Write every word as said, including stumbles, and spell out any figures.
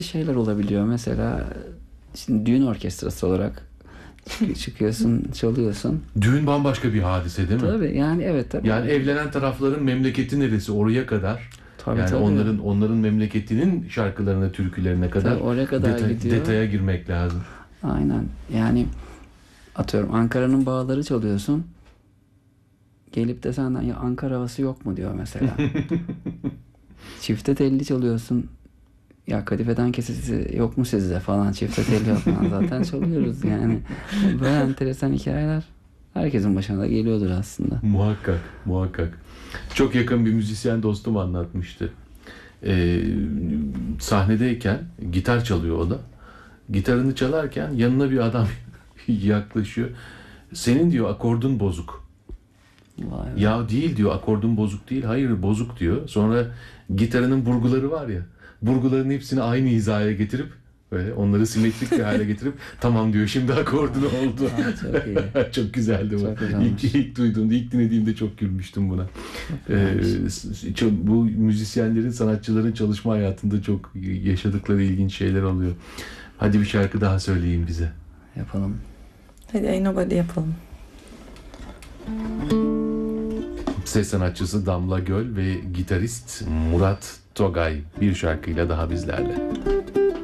şeyler olabiliyor. Mesela şimdi düğün orkestrası olarak çık- çıkıyorsun, çalıyorsun. Düğün bambaşka bir hadise değil mi? Tabii yani evet tabii. Yani evlenen tarafların memleketi neresi oraya kadar, Tabii yani tabii. onların onların memleketinin şarkılarına, türkülerine kadar Tabii oraya kadar detay- gidiyor. detaya girmek lazım. Aynen. Yani atıyorum Ankara'nın bağları çalıyorsun. Gelip de senden ya Ankara havası yok mu diyor mesela. Çifte telli çalıyorsun. Ya kadifeden kesesi yok mu sizde falan, çifte telli yok falan, zaten çalıyoruz yani. Böyle enteresan hikayeler herkesin başına da geliyordur aslında. Muhakkak, muhakkak. Çok yakın bir müzisyen dostum anlatmıştı. Ee, sahnedeyken gitar çalıyor o da. Gitarını çalarken yanına bir adam yaklaşıyor. Senin diyor akordun bozuk. Vay be. Ya değil diyor, akordun bozuk değil. Hayır, bozuk diyor. Sonra gitarının burguları var ya. Burguların hepsini aynı hizaya getirip böyle onları simetrik bir hale getirip tamam diyor, şimdi akordun oldu. Aa, çok iyi. Çok güzeldi bu. Çok güzelmiş. İlk, ilk duyduğumda, ilk dinlediğimde çok gülmüştüm buna. Çok Ee, güzelmiş. s- çok- bu müzisyenlerin, sanatçıların çalışma hayatında çok yaşadıkları ilginç şeyler oluyor. Hadi bir şarkı daha söyleyin bize. Yapalım. Hadi Ain't Nobody yapalım. Ses sanatçısı Damla Göl ve gitarist Murat Togay bir şarkıyla daha bizlerle.